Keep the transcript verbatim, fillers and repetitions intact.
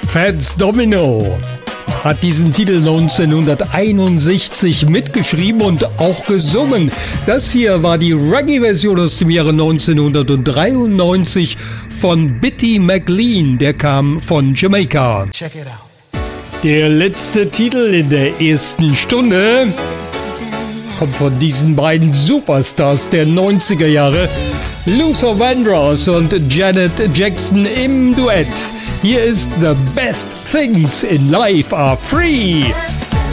Fats Domino hat diesen Titel neunzehnhunderteinundsechzig mitgeschrieben und auch gesungen. Das hier war die Reggae-Version aus dem Jahre neunzehnhundertdreiundneunzig von Bitty McLean, der kam von Jamaika. Check it out. Der letzte Titel in der ersten Stunde kommt von diesen beiden Superstars der neunziger Jahre, Luther Vandross und Janet Jackson im Duett. Hier ist The Best Things in Life Are Free.